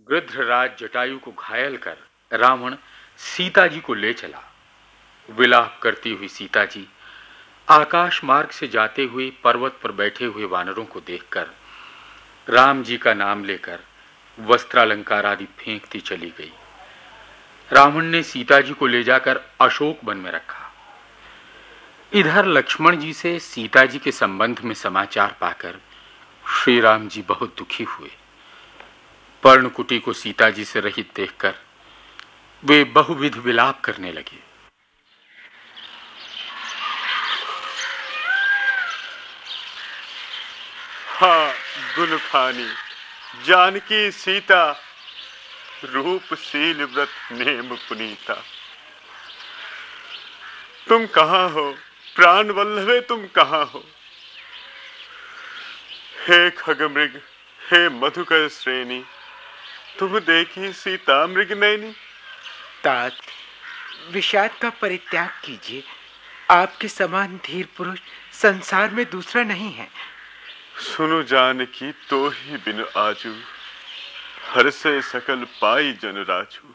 गृध्रराज जटायु को घायल कर रावण सीता जी को ले चला। विलाप करती हुई सीता जी आकाश मार्ग से जाते हुए पर्वत पर बैठे हुए वानरों को देखकर राम जी का नाम लेकर वस्त्रालंकार आदि फेंकती चली गई। रावण ने सीता जी को ले जाकर अशोक वन में रखा। इधर लक्ष्मण जी से सीता जी के संबंध में समाचार पाकर श्री राम जी बहुत दुखी हुए। पर्णकुटी को सीता जी से रहित देखकर वे बहुविध विलाप करने लगे। हाँ गुणखानी जानकी सीता, रूपशील व्रत नेम पुनीता। तुम कहाँ हो प्राण वल्लभे, तुम कहाँ हो? हे खगमृग, हे मधुकर श्रेणी, तुम देखी सीता मृग नैनी। तात, विषाद का परित्याग कीजिए। आपके समान धीर पुरुष संसार में दूसरा नहीं है। सुनो जानकी तो ही बिन आजू, हर से सकल पाई जन राजू।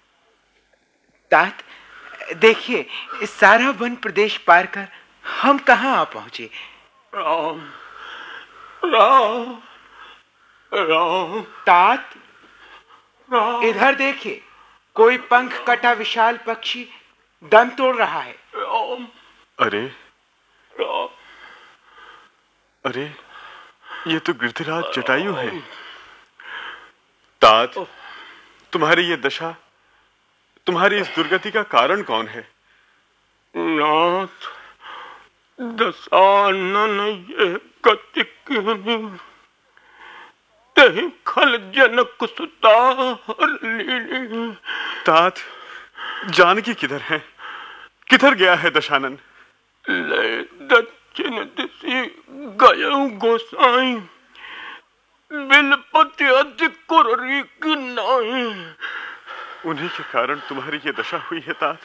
तात, देखिए सारा वन प्रदेश पार कर हम कहाँ आ पहुंचे। राम राम राम। तात, राम। इधर देखिए, कोई पंख कटा विशाल पक्षी दम तोड़ रहा है। राम। अरे राम, अरे ये तो गृध्यराज जटायु है। तात, तुम्हारी ये दशा, तुम्हारी इस दुर्गति का कारण कौन है? नाथ, दशानन ये गति कीनी, तेहि खल जनक सुता हर लीनी। तात, जानकी किधर है? किधर गया है दशानन? ले दक्षिण दिशि गयो गोसाई, बिलपति अधिक कुररी की नाई। उन्हीं के कारण तुम्हारी ये दशा हुई है तात।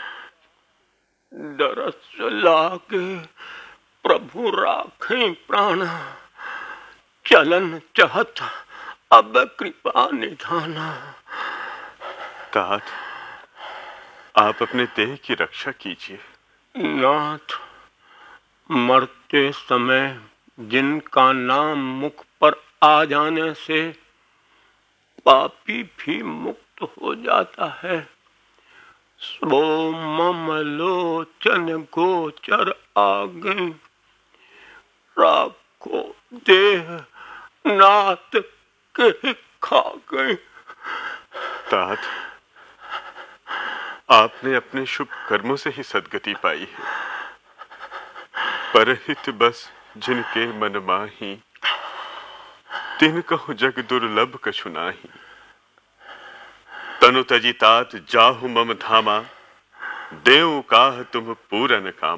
दरस लागे प्रभु राखे प्राण, चलन चाहत अब कृपा निधाना। तात, आप अपने देह की रक्षा कीजिए। नाथ, मरते समय जिनका नाम मुख पर आ जाने से पापी भी मुक्त हो जाता है, सो मम लोचन गोचर आगे, राखो देह नाथ के खा गए। तात, आपने अपने शुभ कर्मों से ही सद्गति पाई है। परहित बस जिनके मन माही, तिन कहु जग दुर्लभ कछु नाही। तनु तजी तात जाहु मम धामा, देव काह तुम पूरन काम।